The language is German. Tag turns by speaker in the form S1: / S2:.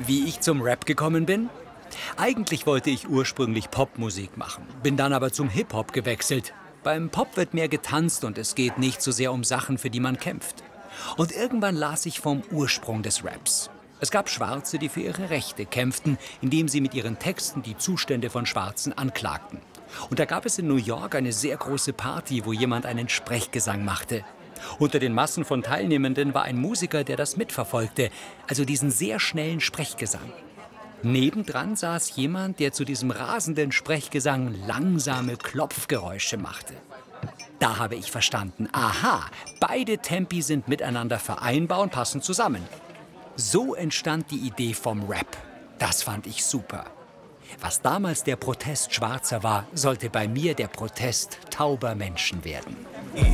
S1: Wie ich zum Rap gekommen bin? Eigentlich wollte ich ursprünglich Popmusik machen, bin dann aber zum Hip-Hop gewechselt. Beim Pop wird mehr getanzt und es geht nicht so sehr um Sachen, für die man kämpft. Und irgendwann las ich vom Ursprung des Raps. Es gab Schwarze, die für ihre Rechte kämpften, indem sie mit ihren Texten die Zustände von Schwarzen anklagten. Und da gab es in New York eine sehr große Party, wo jemand einen Sprechgesang machte. Unter den Massen von Teilnehmenden war ein Musiker, der das mitverfolgte, also diesen sehr schnellen Sprechgesang. Nebendran saß jemand, der zu diesem rasenden Sprechgesang langsame Klopfgeräusche machte. Da habe ich verstanden, aha, beide Tempi sind miteinander vereinbar und passen zusammen. So entstand die Idee vom Rap. Das fand ich super. Was damals der Protest Schwarzer war, sollte bei mir der Protest tauber Menschen werden.